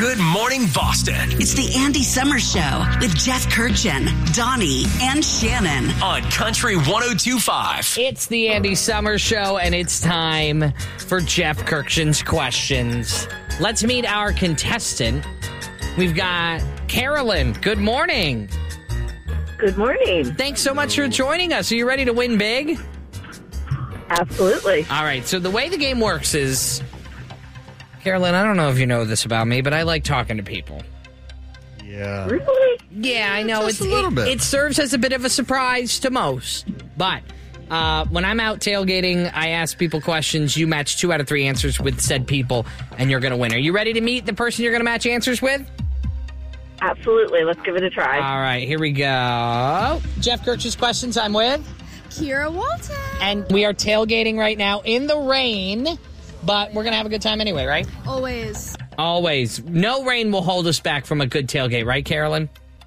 Good Morning Boston. It's the Andy Summers Show with Jeff Kirchin, Donnie, and Shannon. On Country 102.5. It's the Andy Summers Show, and it's time for Jeff Kirchin's questions. Let's meet our contestant. We've got Carolyn. Good morning. Good morning. Thanks so much for joining us. Are you ready to win big? Absolutely. All right, so the way the game works is, Carolyn, I don't know if you know this about me, but I like talking to people. Yeah. Really? Yeah, I know. Just a little bit. It serves as a bit of a surprise to most. But when I'm out tailgating, I ask people questions. You match 2 out of 3 answers with said people, and you're going to win. Are you ready to meet the person you're going to match answers with? Absolutely. Let's give it a try. All right, here we go. Jeff Kirchin's questions. I'm with Kira Walton. And we are tailgating right now in the rain, but we're going to have a good time anyway, right? Always. Always. No rain will hold us back from a good tailgate, right, Carolyn?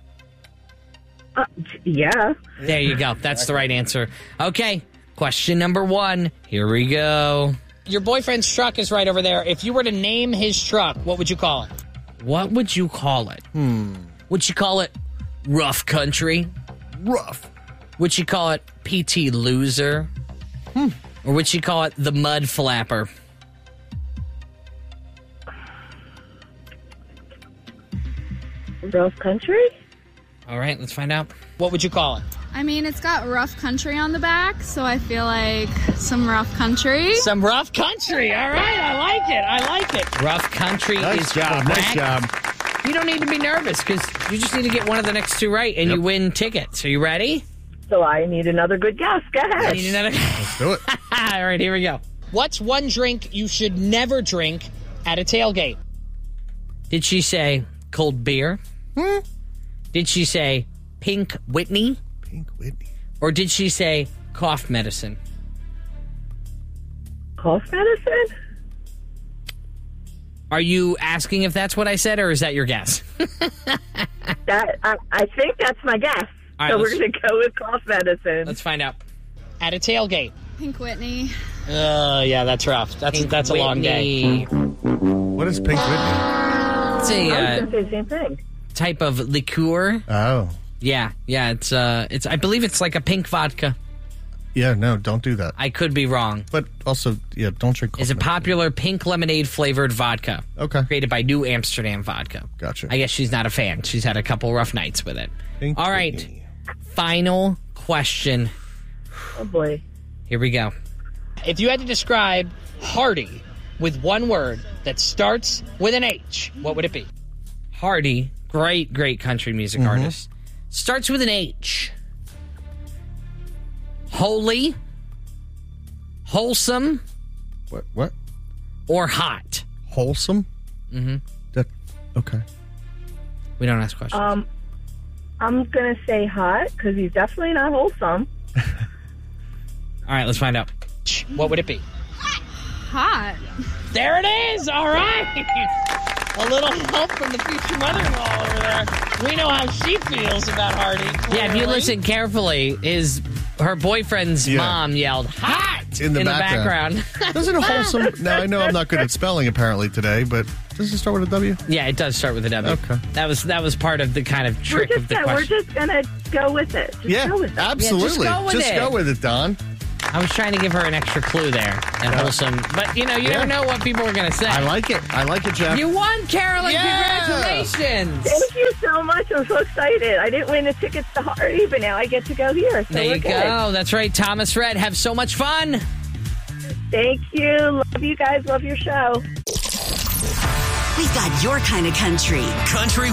Yeah. There you go. That's the right answer. Okay, question number 1. Here we go. Your boyfriend's truck is right over there. If you were to name his truck, what would you call it? What would you call it? Would you call it Rough Country? Rough. Would you call it PT Loser? Or would you call it the Mud Flapper? Rough Country? All right, let's find out. What would you call it? I mean, it's got Rough Country on the back, so I feel like some Rough Country. Some Rough Country. All right, I like it. I like it. Rough Country is correct. Nice job. You don't need to be nervous because you just need to get one of the next 2 right and you win tickets. Are you ready? So I need another good guess. Go ahead. I need another. Let's do it. All right, here we go. What's one drink you should never drink at a tailgate? Did she say cold beer? Did she say Pink Whitney? Pink Whitney. Or did she say cough medicine? Cough medicine? Are you asking if that's what I said, or is that your guess? I think that's my guess. All right, so we're going to go with cough medicine. Let's find out. At a tailgate. Pink Whitney. Yeah, that's rough. That's a long day. What is Pink Whitney? It's I a was going to say the same thing. type of liqueur. Oh. Yeah. It's I believe it's like a pink vodka. Yeah, no, don't do that. I could be wrong. But also, yeah, don't drink It's a coconut. popular pink lemonade flavored vodka. Okay. Created by New Amsterdam Vodka. Gotcha. I guess she's not a fan. She's had a couple rough nights with it. Pink All right. Whitney. Final question. Oh, boy. Here we go. If you had to describe Hardy with one word that starts with an H, what would it be? Hardy, great country music artist. Starts with an H. Holy, wholesome, What? or hot? Wholesome? That, okay. We don't ask questions. I'm going to say hot because he's definitely not wholesome. All right, let's find out. What would it be? Hot. There it is. All right. A little help from the future mother-in-law over there. We know how she feels about Hardy. Yeah, if you listen carefully, her boyfriend's mom yelled "hot" In the background. Doesn't wholesome... Now, I know I'm not good at spelling apparently today, but does it start with a W? Yeah, it does start with a W. Okay. That was part of the kind of trick of the question. We're just going to go with it. Just go with it. Absolutely. Yeah, just go with it, Don. I was trying to give her an extra clue there and wholesome. But, you never know what people are going to say. I like it, Jeff. You won, Carolyn. Yeah. Congratulations. Thank you so much. I'm so excited. I didn't win the tickets to Hardy, but now I get to go here. So There you we're go. That's right. Thomas Red. Have so much fun. Thank you. Love you guys. Love your show. We've got your kind of country. Country